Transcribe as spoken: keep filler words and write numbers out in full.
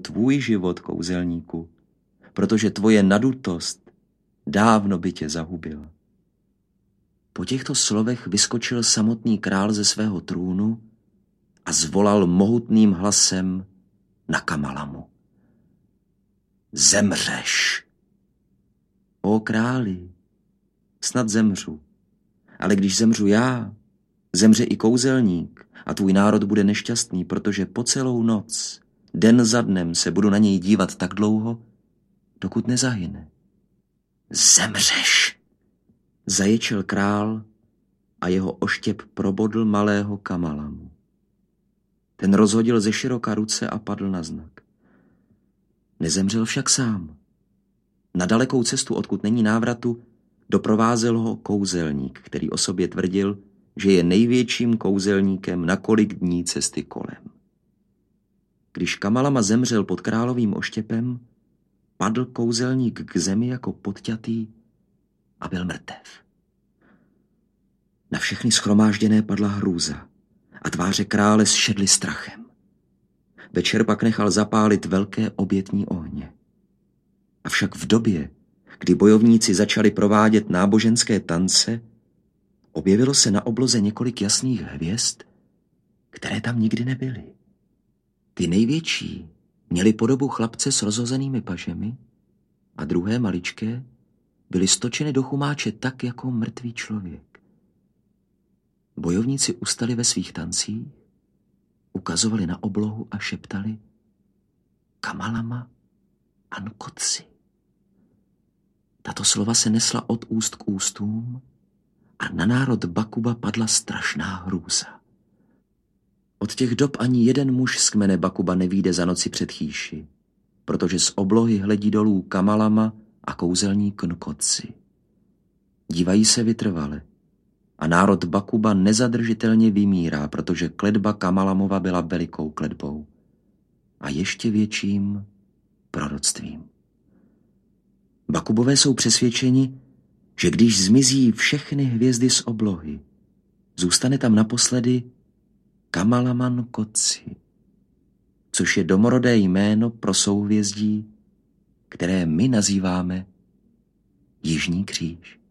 tvůj život, kouzelníku, protože tvoje nadutost dávno by tě zahubila. Po těchto slovech vyskočil samotný král ze svého trůnu a zvolal mohutným hlasem na Kamalamu. Zemřeš! O králi, snad zemřu, ale když zemřu já, zemře i kouzelník a tvůj národ bude nešťastný, protože po celou noc, den za dnem se budu na něj dívat tak dlouho, dokud nezahyne. Zemřeš! Zaječel král a jeho oštěp probodl malého Kamalamu. Ten rozhodil ze široka ruce a padl na znak. Nezemřel však sám. Na dalekou cestu, odkud není návratu, doprovázel ho kouzelník, který o sobě tvrdil, že je největším kouzelníkem na kolik dní cesty kolem. Když Kamalama zemřel pod královým oštěpem, padl kouzelník k zemi jako podťatý a byl mrtev. Na všechny shromážděné padla hrůza a tváře krále zšedly strachem. Večer pak nechal zapálit velké obětní ohně. Avšak v době, kdy bojovníci začali provádět náboženské tance, objevilo se na obloze několik jasných hvězd, které tam nikdy nebyly. Ty největší měly podobu chlapce s rozhozenými pažemi a druhé maličké byly stočeny do chumáče tak jako mrtvý člověk. Bojovníci ustali ve svých tancích, ukazovali na oblohu a šeptali Kamalama Ankotsi. Tato slova se nesla od úst k ústům a na národ Bakuba padla strašná hrůza. Od těch dob ani jeden muž z kmene Bakuba nevyjde za noci před chýši, protože z oblohy hledí dolů Kamalama a kouzelník Nkotsi. Dívají se vytrvale a národ Bakuba nezadržitelně vymírá, protože kletba Kamalamova byla velikou kletbou a ještě větším proroctvím. Bakubové jsou přesvědčeni, že když zmizí všechny hvězdy z oblohy, zůstane tam naposledy Kamalama Nkotsi, což je domorodé jméno pro souhvězdí, které my nazýváme Jižní kříž.